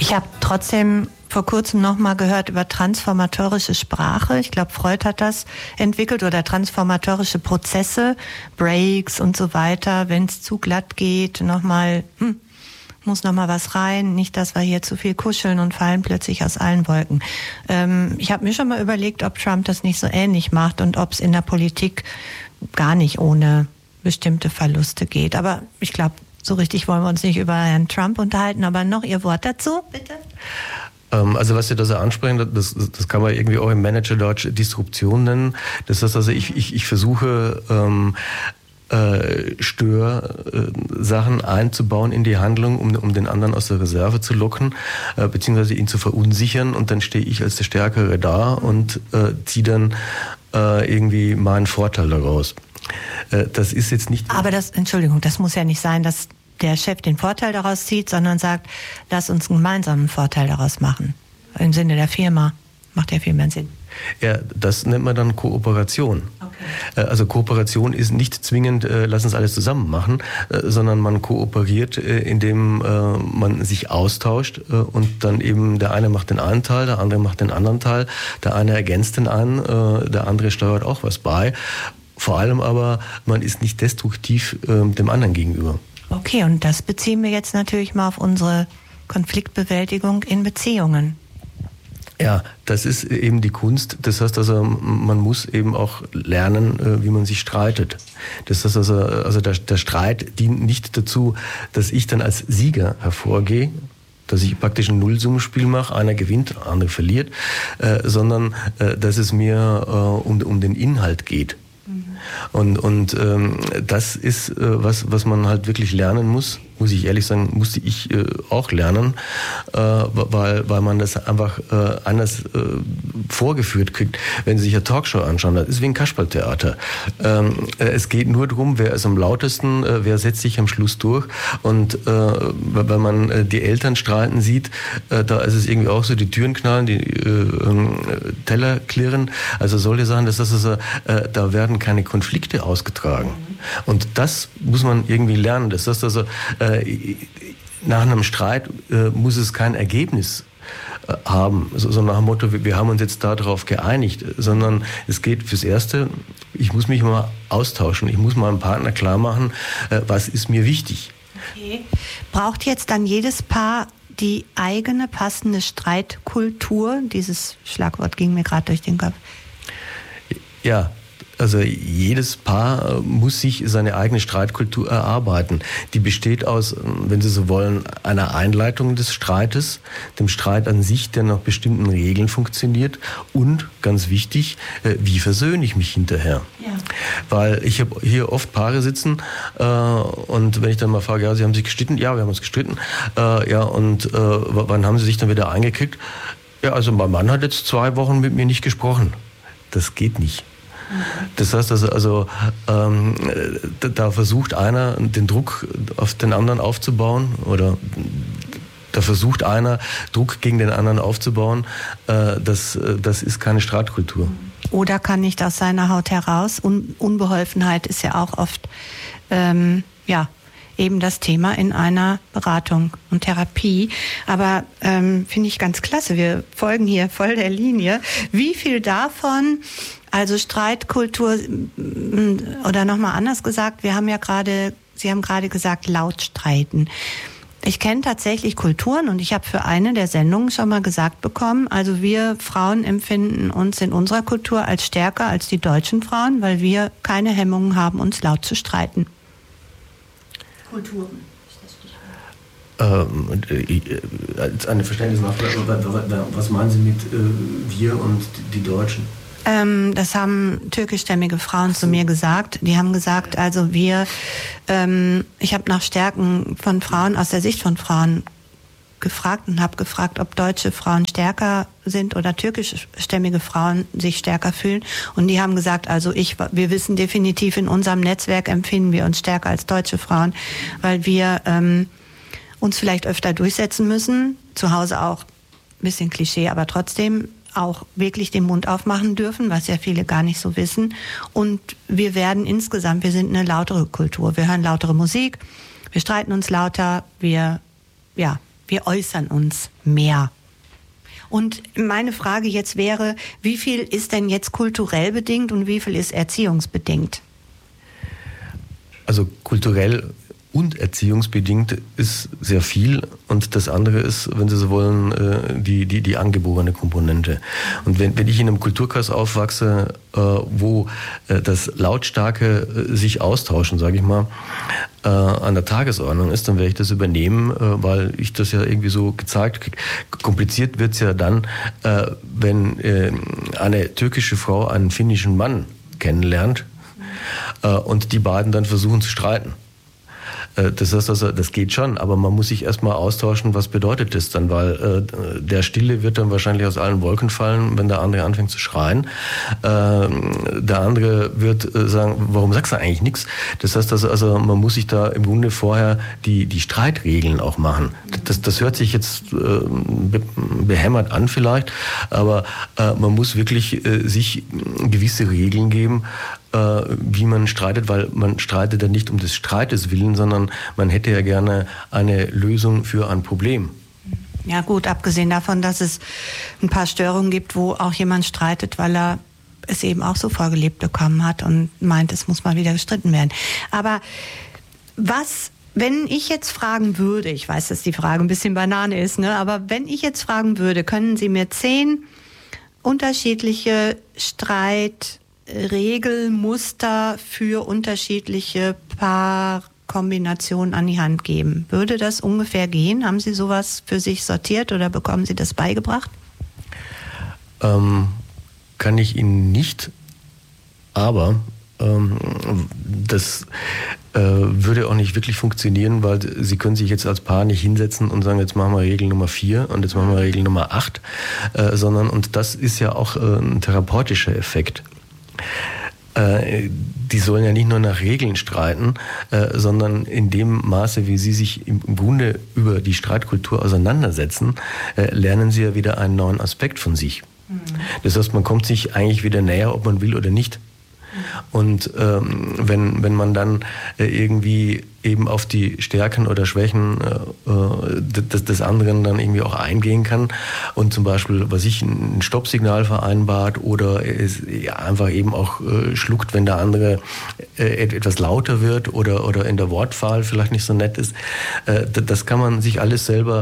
Ich habe trotzdem vor kurzem noch mal gehört über transformatorische Sprache. Ich glaube, Freud hat das entwickelt, oder transformatorische Prozesse, Breaks und so weiter. Wenn es zu glatt geht, muss noch mal was rein. Nicht, dass wir hier zu viel kuscheln und fallen plötzlich aus allen Wolken. Ich habe mir schon mal überlegt, ob Trump das nicht so ähnlich macht und ob es in der Politik gar nicht ohne bestimmte Verluste geht. Aber ich glaube, so richtig wollen wir uns nicht über Herrn Trump unterhalten. Aber noch Ihr Wort dazu, bitte? Also was Sie da so ansprechen, das kann man irgendwie auch im Managerdeutsch Disruption nennen. Das heißt also, ich versuche Störsachen einzubauen in die Handlung, um den anderen aus der Reserve zu locken, beziehungsweise ihn zu verunsichern, und dann stehe ich als der Stärkere da und ziehe dann irgendwie meinen Vorteil daraus. Das ist jetzt nicht... Aber das muss ja nicht sein, dass der Chef den Vorteil daraus zieht, sondern sagt, lass uns einen gemeinsamen Vorteil daraus machen. Im Sinne der Firma. Macht ja viel mehr Sinn. Ja, das nennt man dann Kooperation. Okay. Also Kooperation ist nicht zwingend, lass uns alles zusammen machen, sondern man kooperiert, indem man sich austauscht und dann eben der eine macht den einen Teil, der andere macht den anderen Teil, der eine ergänzt den einen, der andere steuert auch was bei. Vor allem aber, man ist nicht destruktiv dem anderen gegenüber. Okay, und das beziehen wir jetzt natürlich mal auf unsere Konfliktbewältigung in Beziehungen. Ja, das ist eben die Kunst. Das heißt also, man muss eben auch lernen, wie man sich streitet. Das heißt also der Streit dient nicht dazu, dass ich dann als Sieger hervorgehe, dass ich praktisch ein Nullsummenspiel mache, einer gewinnt, der andere verliert, sondern dass es mir um den Inhalt geht. Und das ist was man halt wirklich lernen muss ich ehrlich sagen, musste ich auch lernen, weil man das einfach anders vorgeführt kriegt. Wenn Sie sich eine Talkshow anschauen, das ist wie ein Kasperltheater. Es geht nur darum, wer ist am lautesten, wer setzt sich am Schluss durch. Und wenn man die Eltern streiten sieht, da ist es irgendwie auch so, die Türen knallen, die Teller klirren. Also solche Sachen, da werden keine Konflikte ausgetragen. Und das muss man irgendwie lernen. Das heißt also, nach einem Streit muss es kein Ergebnis haben, so nach dem Motto, wir haben uns jetzt darauf geeinigt, sondern es geht fürs Erste, ich muss mich mal austauschen, ich muss meinem Partner klar machen, was ist mir wichtig. Okay. Braucht jetzt dann jedes Paar die eigene passende Streitkultur? Dieses Schlagwort ging mir gerade durch den Kopf. Ja. Also jedes Paar muss sich seine eigene Streitkultur erarbeiten. Die besteht aus, wenn Sie so wollen, einer Einleitung des Streites, dem Streit an sich, der nach bestimmten Regeln funktioniert, und, ganz wichtig, wie versöhne ich mich hinterher? Ja. Weil ich habe hier oft Paare sitzen und wenn ich dann mal frage, ja, Sie haben sich gestritten? Ja, wir haben uns gestritten. Wann haben Sie sich dann wieder eingekriegt? Ja, also mein Mann hat jetzt 2 Wochen mit mir nicht gesprochen. Das geht nicht. Das heißt da versucht einer, den Druck auf den anderen aufzubauen, oder da versucht einer, Druck gegen den anderen aufzubauen. Das ist keine Streitkultur. Oder kann nicht aus seiner Haut heraus. Unbeholfenheit ist ja auch oft eben das Thema in einer Beratung und Therapie. Aber finde ich ganz klasse, wir folgen hier voll der Linie. Wie viel davon, also Streitkultur, oder nochmal anders gesagt, Sie haben gerade gesagt, laut streiten. Ich kenne tatsächlich Kulturen, und ich habe für eine der Sendungen schon mal gesagt bekommen, also wir Frauen empfinden uns in unserer Kultur als stärker als die deutschen Frauen, weil wir keine Hemmungen haben, uns laut zu streiten. Kulturen ist das Stichwort. Als eine Verständnisnachfrage, was meinen Sie mit wir und die Deutschen? Das haben türkischstämmige Frauen zu mir gesagt. Die haben gesagt, also ich habe nach Stärken von Frauen, aus der Sicht von Frauen gefragt und habe gefragt, ob deutsche Frauen stärker sind oder türkischstämmige Frauen sich stärker fühlen. Und die haben gesagt, also wir wissen definitiv, in unserem Netzwerk empfinden wir uns stärker als deutsche Frauen, weil wir uns vielleicht öfter durchsetzen müssen, zu Hause auch, ein bisschen Klischee, aber trotzdem auch wirklich den Mund aufmachen dürfen, was ja viele gar nicht so wissen. Und wir sind eine lautere Kultur. Wir hören lautere Musik, wir streiten uns lauter, wir wir äußern uns mehr. Und meine Frage jetzt wäre, wie viel ist denn jetzt kulturell bedingt und wie viel ist erziehungsbedingt? Also kulturell und erziehungsbedingt ist sehr viel, und das andere ist, wenn Sie so wollen, die angeborene Komponente. Und wenn ich in einem Kulturkreis aufwachse, wo das lautstarke sich austauschen, sage ich mal, an der Tagesordnung ist, dann werde ich das übernehmen, weil ich das ja irgendwie so gezeigt kriege. Kompliziert wird es ja dann, wenn eine türkische Frau einen finnischen Mann kennenlernt und die beiden dann versuchen zu streiten. Das heißt also, das geht schon, aber man muss sich erstmal austauschen, was bedeutet das dann, weil der Stille wird dann wahrscheinlich aus allen Wolken fallen, wenn der andere anfängt zu schreien. Der andere wird sagen, warum sagst du eigentlich nichts? Das heißt also, man muss sich da im Grunde vorher die Streitregeln auch machen. Das hört sich jetzt behämmert an vielleicht, aber man muss wirklich sich gewisse Regeln geben, wie man streitet, weil man streitet ja nicht um des Streites willen, sondern man hätte ja gerne eine Lösung für ein Problem. Ja gut, abgesehen davon, dass es ein paar Störungen gibt, wo auch jemand streitet, weil er es eben auch so vorgelebt bekommen hat und meint, es muss mal wieder gestritten werden. Aber wenn ich jetzt fragen würde, ich weiß, dass die Frage ein bisschen Banane ist, ne? Aber wenn ich jetzt fragen würde, können Sie mir 10 unterschiedliche Streitregelmuster für unterschiedliche Paarkombinationen an die Hand geben? Würde das ungefähr gehen? Haben Sie sowas für sich sortiert oder bekommen Sie das beigebracht? Kann ich Ihnen nicht, aber das würde auch nicht wirklich funktionieren, weil Sie können sich jetzt als Paar nicht hinsetzen und sagen, jetzt machen wir Regel Nummer 4 und jetzt machen wir Regel Nummer 8, sondern, und das ist ja auch ein therapeutischer Effekt. Die sollen ja nicht nur nach Regeln streiten, sondern in dem Maße, wie sie sich im Grunde über die Streitkultur auseinandersetzen, lernen sie ja wieder einen neuen Aspekt von sich. Das heißt, man kommt sich eigentlich wieder näher, ob man will oder nicht. Und wenn man dann irgendwie eben auf die Stärken oder Schwächen des anderen dann irgendwie auch eingehen kann und zum Beispiel, ein Stoppsignal vereinbart oder es einfach eben auch schluckt, wenn der andere etwas lauter wird oder in der Wortwahl vielleicht nicht so nett ist, das kann man sich alles selber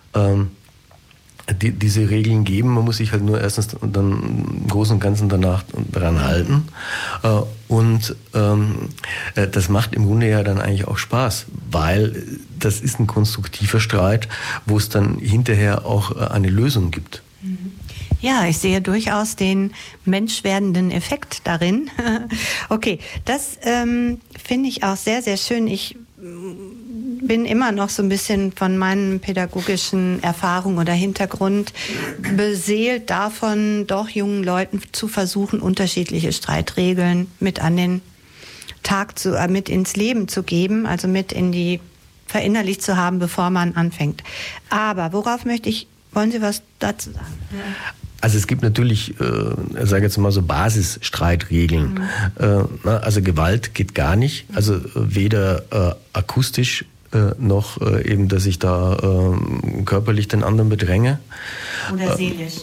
diese Regeln geben. Man muss sich halt nur erstens dann im Großen und Ganzen danach daran halten. Und das macht im Grunde ja dann eigentlich auch Spaß, weil das ist ein konstruktiver Streit, wo es dann hinterher auch eine Lösung gibt. Ja, ich sehe durchaus den menschwerdenden Effekt darin. Okay, das finde ich auch sehr, sehr schön. Ich bin immer noch so ein bisschen von meinen pädagogischen Erfahrungen oder Hintergrund beseelt davon, doch jungen Leuten zu versuchen, unterschiedliche Streitregeln mit an den Tag mit ins Leben zu geben, also mit verinnerlicht zu haben, bevor man anfängt. Aber wollen Sie was dazu sagen? Also es gibt natürlich, ich sage jetzt mal so Basisstreitregeln. Also Gewalt geht gar nicht. Also weder akustisch noch eben, dass ich da körperlich den anderen bedränge. Oder seelisch.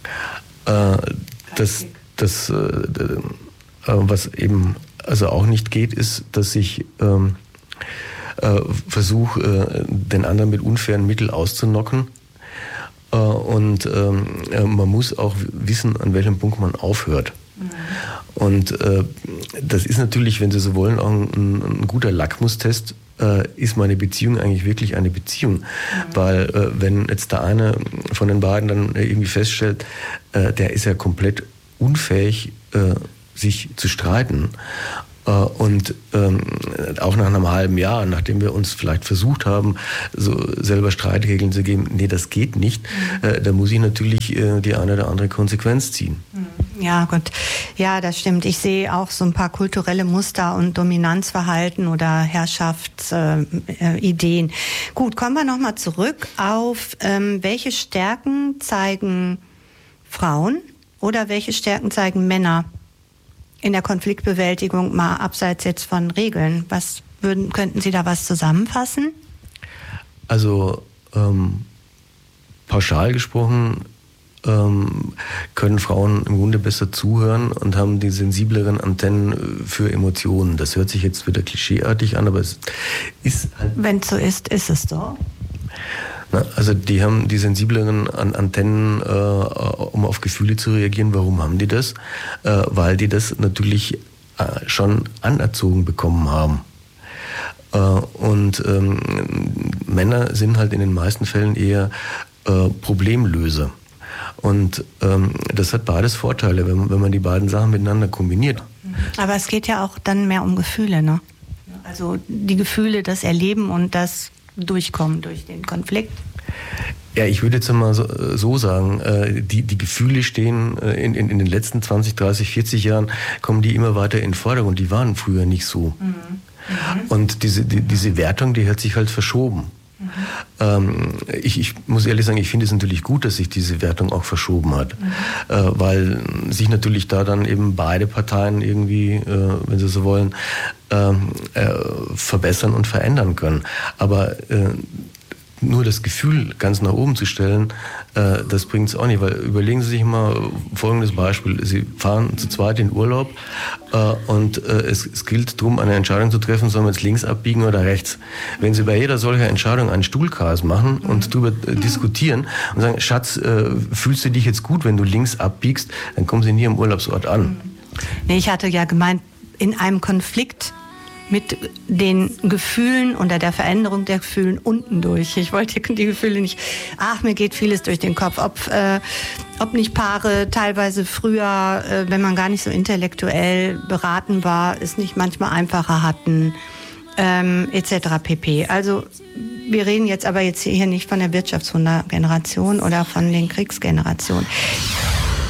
Was eben also auch nicht geht, ist, dass ich versuche, den anderen mit unfairen Mitteln auszunocken. Und man muss auch wissen, an welchem Punkt man aufhört. Und das ist natürlich, wenn Sie so wollen, auch ein guter Lackmustest. Ist meine Beziehung eigentlich wirklich eine Beziehung? Weil wenn jetzt der eine von den beiden dann irgendwie feststellt, der ist ja komplett unfähig, sich zu streiten, und auch nach einem halben Jahr, nachdem wir uns vielleicht versucht haben, so selber Streitregeln zu geben, nee, das geht nicht, da muss ich natürlich die eine oder andere Konsequenz ziehen. Ja, gut. Ja, das stimmt. Ich sehe auch so ein paar kulturelle Muster und Dominanzverhalten oder Herrschaftsideen. Gut, kommen wir nochmal zurück auf, welche Stärken zeigen Frauen oder welche Stärken zeigen Männer in der Konfliktbewältigung, mal abseits jetzt von Regeln? Könnten Sie da was zusammenfassen? Also pauschal gesprochen können Frauen im Grunde besser zuhören und haben die sensibleren Antennen für Emotionen. Das hört sich jetzt wieder klischeeartig an, aber es ist halt... Wenn es so ist es so. Also die haben die sensibleren Antennen, um auf Gefühle zu reagieren. Warum haben die das? Weil die das natürlich schon anerzogen bekommen haben. Und Männer sind halt in den meisten Fällen eher Problemlöser. Und das hat beides Vorteile, wenn man die beiden Sachen miteinander kombiniert. Aber es geht ja auch dann mehr um Gefühle, ne? Also die Gefühle, das Erleben und das Durchkommen durch den Konflikt. Ja, ich würde jetzt mal so sagen, die Gefühle stehen in den letzten 20, 30, 40 Jahren, kommen die immer weiter in den Vordergrund. Die waren früher nicht so. Mhm. Und diese Wertung, die hat sich halt verschoben. Ich muss ehrlich sagen, ich finde es natürlich gut, dass sich diese Wertung auch verschoben hat, weil sich natürlich da dann eben beide Parteien irgendwie, wenn sie so wollen, verbessern und verändern können. Aber nur das Gefühl ganz nach oben zu stellen, das bringt es auch nicht, weil überlegen Sie sich mal folgendes Beispiel. Sie fahren zu zweit in Urlaub und es gilt darum, eine Entscheidung zu treffen, sollen wir jetzt links abbiegen oder rechts. Wenn Sie bei jeder solcher Entscheidung einen Stuhlkreis machen und darüber diskutieren und sagen, Schatz, fühlst du dich jetzt gut, wenn du links abbiegst, dann kommen Sie nie am Urlaubsort an. Nee, ich hatte ja gemeint, in einem Konflikt mit den Gefühlen oder der Veränderung der Gefühlen unten durch. Ich wollte die Gefühle nicht, mir geht vieles durch den Kopf, ob nicht Paare teilweise früher, wenn man gar nicht so intellektuell beraten war, es nicht manchmal einfacher hatten, etc. pp. Also wir reden jetzt aber hier nicht von der Wirtschaftswundergeneration oder von den Kriegsgenerationen.